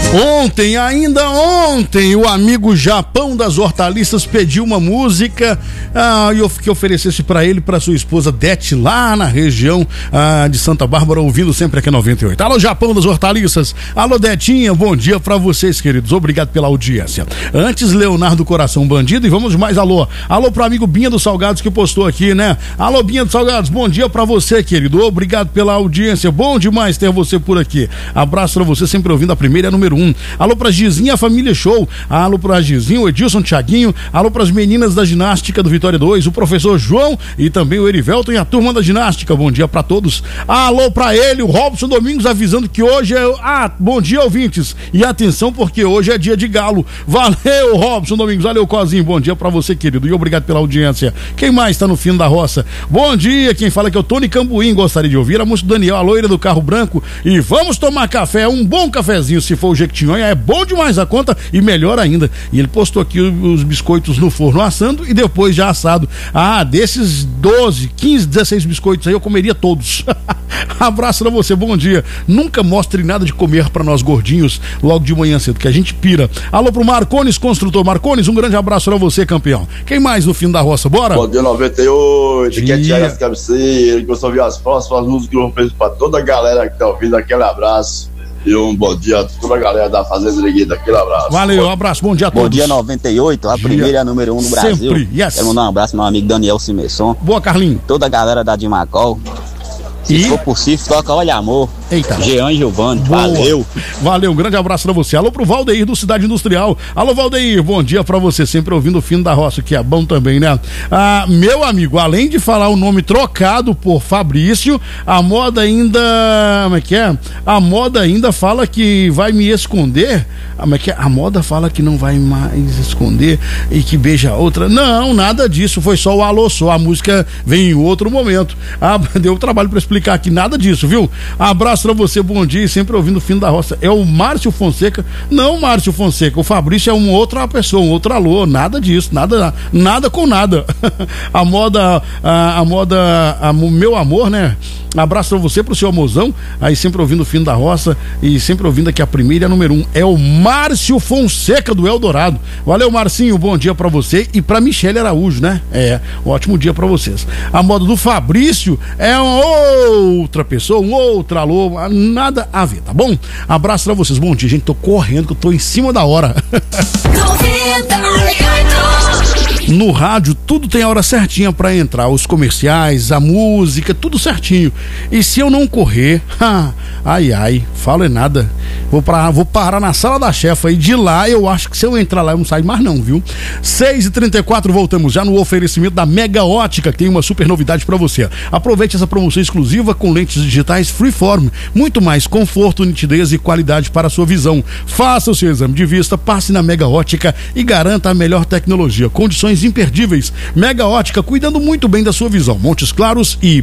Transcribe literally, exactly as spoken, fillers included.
Ontem, ainda ontem, o amigo Japão das Hortaliças pediu uma música ah, e eu que oferecesse para ele e para sua esposa Dete, lá na região ah, de Santa Bárbara, ouvindo sempre aqui noventa e oito. Alô, Japão das Hortaliças. Alô, Detinha, bom dia para vocês, queridos. Obrigado pela audiência. Antes, Leonardo Coração Bandido, e vamos mais alô. Alô pro amigo Binha dos Salgados que postou aqui, né? Alô, Binha dos Salgados, bom dia para você, querido. Obrigado pela audiência. Bom demais ter você por aqui. Abraço para você, sempre ouvindo a primeira, a número um. Alô pra Gizinha, a família Show. Alô pra Gizinho, o Edilson, Thiaguinho. Alô pras meninas da ginástica do Vitória dois, o professor João e também o Erivelton e a turma da ginástica. Bom dia pra todos. Alô pra ele, o Robson Domingos, avisando que hoje é... Ah, bom dia, ouvintes. E atenção, porque hoje é dia de galo. Valeu, Robson Domingos. Valeu, Cozinho. Bom dia pra você, querido. E obrigado pela audiência. Quem mais tá no fim da roça? Bom dia, quem fala que é o Tony Cambuim. Gostaria de ouvir a música do Daniel, a loira do carro branco. E vamos tomar café, um bom cafezinho, se for o Jequitinhonha. É bom demais a conta e melhor ainda. E ele postou aqui os biscoitos no forno assando e depois já assado. Ah, desses doze, quinze, dezesseis biscoitos aí eu comeria todos. Abraço pra você, bom dia. Nunca mostre nada de comer pra nós gordinhos logo de manhã cedo, que a gente pira. Alô pro Marcones, construtor Marcones, um grande abraço pra você, campeão. Quem mais no fim da roça, bora? Bom dia, noventa e oito, que é Tiago das Cabeceiras, que você ouviu as próximas músicas que eu fiz pra toda a galera que tá ouvindo, aquele abraço. E um bom dia a toda a galera da Fazenda Liguida. Aquele abraço. Valeu, um abraço, bom dia a todos. Bom dia, noventa e oito, a dia. Primeira e a número um do Brasil. Sempre, yes. Quero mandar um abraço pro meu amigo Daniel Simesson. Boa, Carlinhos. Toda a galera da Dimacol. Se E? for possível, toca Olha Amor. Eita. Jean e Giovanni, valeu. Valeu, um grande abraço pra você. Alô pro Valdeir do Cidade Industrial. Alô, Valdeir, bom dia pra você. Sempre ouvindo o fim da roça, que é bom também, né? Ah, meu amigo, além de falar o nome trocado por Fabrício, a moda ainda... Como é que é? A moda ainda fala que vai me esconder. Como é que é? A moda fala que não vai mais esconder e que beija outra. Não, nada disso. Foi só o alô só. A música vem em outro momento. Ah, deu trabalho pra explicar aqui. Nada disso, viu? Abraço pra você, bom dia, e sempre ouvindo o fim da roça. É o Márcio Fonseca? Não, Márcio Fonseca, o Fabrício é uma outra pessoa, um outro alô, nada disso, nada, nada com nada. A moda, a, a moda, a, o meu amor, né? Abraço pra você, pro seu amorzão, aí sempre ouvindo o fim da roça e sempre ouvindo aqui a primeira e a número um. É o Márcio Fonseca do Eldorado. Valeu, Marcinho, bom dia pra você e pra Michele Araújo, né? É, um ótimo dia pra vocês. A moda do Fabrício é uma outra pessoa, um outro alô, nada a ver, tá bom? Abraço pra vocês, bom dia, gente, tô correndo que eu tô em cima da hora. No rádio, tudo tem a hora certinha pra entrar, os comerciais, a música, tudo certinho. E se eu não correr, ha, ai, ai, falo é nada. Vou, pra, vou parar na sala da chefa e de lá eu acho que se eu entrar lá eu não saio mais não, viu? seis e trinta e quatro, voltamos já no oferecimento da Mega Ótica, que tem uma super novidade pra você. Aproveite essa promoção exclusiva com lentes digitais Freeform, muito mais conforto, nitidez e qualidade para a sua visão. Faça o seu exame de vista, passe na Mega Ótica e garanta a melhor tecnologia. Condições imperdíveis. Mega Ótica, cuidando muito bem da sua visão. Montes Claros e